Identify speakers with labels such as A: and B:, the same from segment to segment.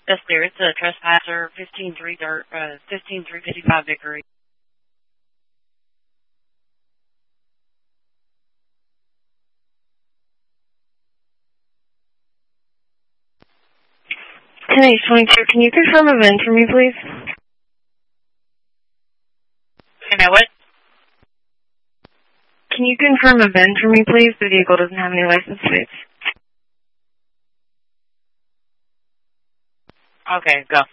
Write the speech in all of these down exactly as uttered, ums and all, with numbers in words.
A: Yes, there. It's a trespasser, fifteen three uh, fifteen three fifty-five Vickery.
B: ten eight twenty-two, can you confirm a V I N for me, please?
A: Can I what?
B: Can you confirm a V I N for me, please? The vehicle doesn't have any license plates.
A: Okay, go.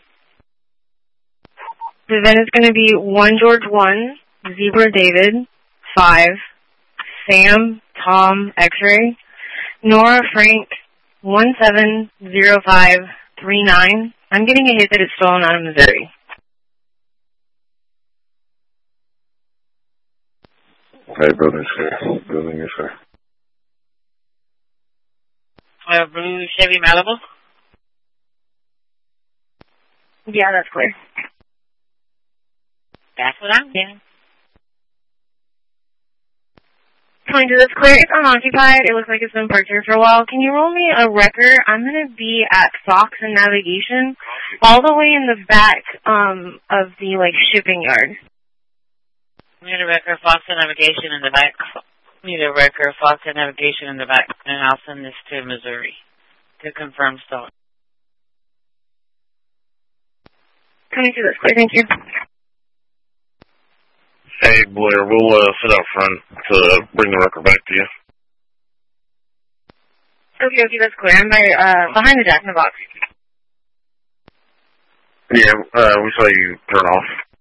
B: The V I N is going to be one George one, Zebra David, five, Sam, Tom, X-ray, Nora Frank, one seven zero five three nine. I'm getting a hit that it's stolen out of Missouri.
C: Okay, building, sir. Building, yes, sir.
A: Uh, blue Chevy Malibu?
B: Yeah, that's clear.
A: That's what I'm getting.
B: twenty-two, that's clear. It's unoccupied. It looks like it's been parked here for a while. Can you roll me a record? I'm going to be at Fox and Navigation, all the way in the back um, of the, like, shipping yard.
A: Need a record Fox and Navigation in the back. Need a record Fox and Navigation in the back, and I'll send this to Missouri to confirm stock.
B: twenty-two, that's clear. Thank you.
C: Hey, Blair, we'll uh, sit out front to bring the record back to you.
B: Okay, okay, that's clear. I'm by, uh, behind the Jack in the Box.
C: Yeah, uh, we saw you turn off.